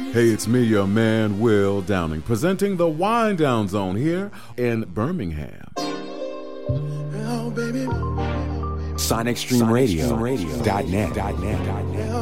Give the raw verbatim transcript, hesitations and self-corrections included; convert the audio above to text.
Hey, it's me, your man, Will Downing, presenting the Wind Down Zone here in Birmingham. Oh, baby. Sonic Stream Radio dot net.